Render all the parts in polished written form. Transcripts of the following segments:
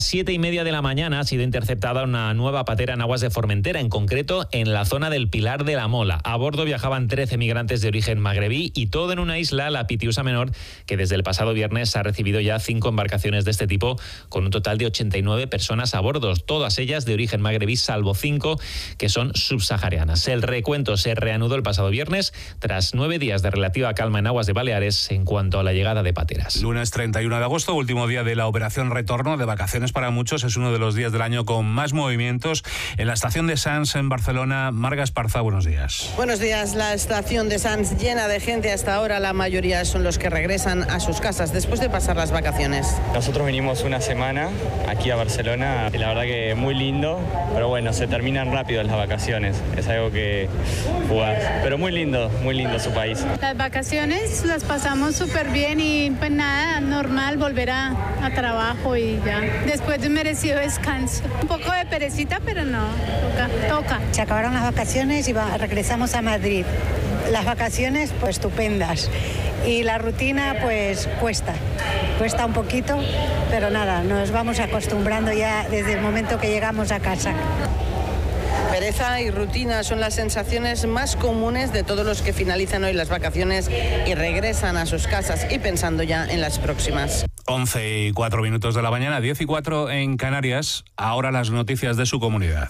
7:30 de la mañana ha sido interceptada una nueva patera en aguas de Formentera, en concreto en la zona del Pilar de la Mola. A bordo viajaban 13 migrantes de origen magrebí y todo en una isla, la Pitiusa Menor, que desde el pasado viernes ha recibido ya 5 embarcaciones de este tipo, con un total de 89 personas a bordo, todas ellas de origen magrebí, salvo 5 que son subsaharianas. El recuento se reanudó el pasado viernes tras 9 días de relativa calma en aguas de Baleares en cuanto a la llegada de pateras. Lunes 31 de agosto, último día de la operación retorno de vacaciones para muchos. Es uno de los días del año con más movimientos en la estación de Sants en Barcelona. Marga Esparza, buenos días. Buenos días. La estación de Sants llena de gente hasta ahora. La mayoría son los que regresan a sus casas después de pasar las vacaciones. Nosotros vinimos una semana aquí a Barcelona y la verdad que muy lindo, pero bueno, se terminan rápido las vacaciones. Es algo que jugás, pero muy lindo su país. Las vacaciones las pasamos súper bien y pues nada, normal volver a trabajo y ya. Después de un merecido descanso. Un poco de perecita, pero no, toca. Se acabaron las vacaciones y regresamos a Madrid. Las vacaciones, pues estupendas. Y la rutina, pues cuesta un poquito, pero nada, nos vamos acostumbrando ya desde el momento que llegamos a casa. Pereza y rutina son las sensaciones más comunes de todos los que finalizan hoy las vacaciones y regresan a sus casas y pensando ya en las próximas. 11:04 de la mañana, 10:04 en Canarias. Ahora las noticias de su comunidad.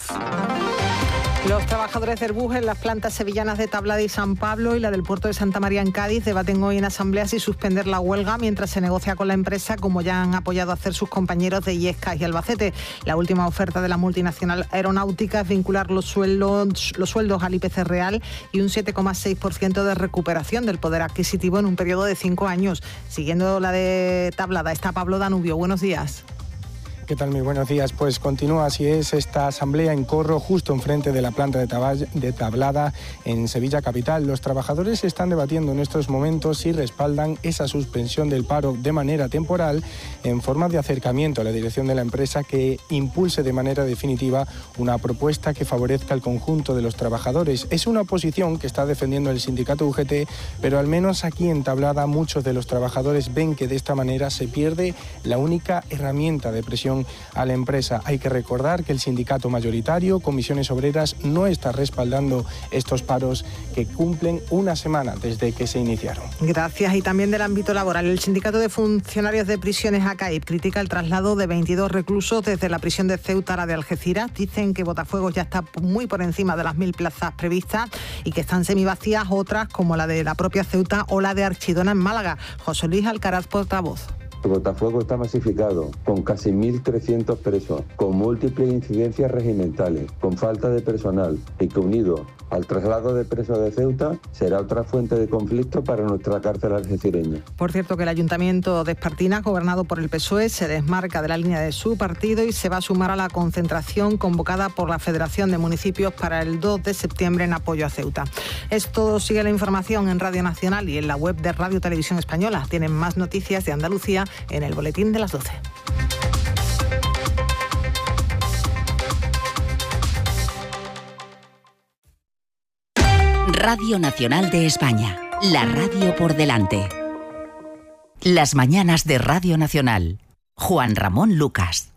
Los trabajadores del BUS en las plantas sevillanas de Tablada y San Pablo y la del puerto de Santa María en Cádiz debaten hoy en asamblea si suspender la huelga mientras se negocia con la empresa, como ya han apoyado a hacer sus compañeros de Illescas y Albacete. La última oferta de la multinacional aeronáutica es vincular los sueldos al IPC real y un 7,6% de recuperación del poder adquisitivo en un periodo de 5 años. Siguiendo la de Tablada está Pablo Danubio. Buenos días. ¿Qué tal? Muy buenos días. Pues continúa así es esta asamblea en Corro, justo enfrente de la planta de Tablada en Sevilla capital. Los trabajadores están debatiendo en estos momentos si respaldan esa suspensión del paro de manera temporal en forma de acercamiento a la dirección de la empresa que impulse de manera definitiva una propuesta que favorezca al conjunto de los trabajadores. Es una posición que está defendiendo el sindicato UGT, pero al menos aquí en Tablada muchos de los trabajadores ven que de esta manera se pierde la única herramienta de presión a la empresa. Hay que recordar que el sindicato mayoritario, Comisiones Obreras, no está respaldando estos paros que cumplen una semana desde que se iniciaron. Gracias. Y también del ámbito laboral, el sindicato de funcionarios de prisiones ACAIP critica el traslado de 22 reclusos desde la prisión de Ceuta a la de Algeciras. Dicen que Botafuegos ya está muy por encima de las 1.000 plazas previstas y que están semivacías otras como la de la propia Ceuta o la de Archidona en Málaga. José Luis Alcaraz, portavoz. Botafuego está masificado, con casi 1.300 presos, con múltiples incidencias regimentales, con falta de personal y que unido al traslado de presos de Ceuta será otra fuente de conflicto para nuestra cárcel algecireña. Por cierto, que el Ayuntamiento de Espartinas, gobernado por el PSOE, se desmarca de la línea de su partido y se va a sumar a la concentración convocada por la Federación de Municipios para el 2 de septiembre en apoyo a Ceuta. Esto sigue la información en Radio Nacional y en la web de Radio Televisión Española. Tienen más noticias de Andalucía en el boletín de las 12. Radio Nacional de España, la radio por delante. Las mañanas de Radio Nacional. Juan Ramón Lucas.